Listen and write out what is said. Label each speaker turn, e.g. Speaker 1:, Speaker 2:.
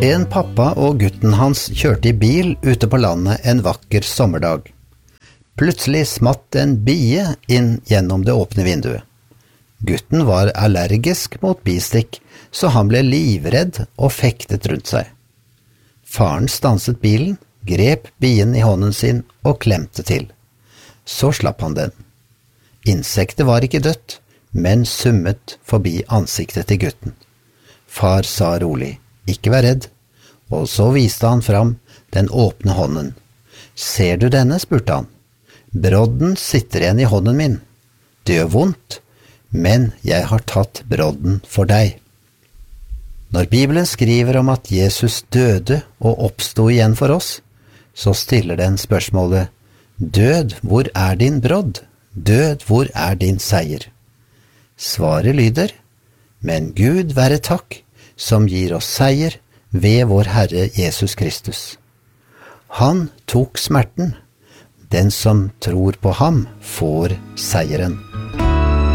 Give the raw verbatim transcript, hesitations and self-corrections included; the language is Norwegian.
Speaker 1: En pappa og gutten hans kjørte i bil ute på landet en vakker sommerdag. Plutselig smatt en bie inn gjennom det åpne vinduet. Gutten var allergisk mot bistikk, så han ble livredd og fektet rundt seg. Faren stanset bilen, grep bien i hånden sin og klemte til. Så slapp han den. Insektet var ikke dødt, men summet forbi ansiktet til gutten. Far sa rolig, ikke vær redd, og så viste han fram den åpne hånden. Ser du denne, spurte han. Brodden sitter igjen i hånden min. Det gjør vondt, men jeg har tatt brodden for deg. Når Bibelen skriver om at Jesus døde og oppstod igjen for oss, så stiller den spørsmålet, Død, hvor er din brodd? Død, hvor er din seier? Svaret lyder, men Gud være takk, som gir oss seier ved vår Herre Jesus Kristus. Han tok smerten. Den som tror på ham får seieren.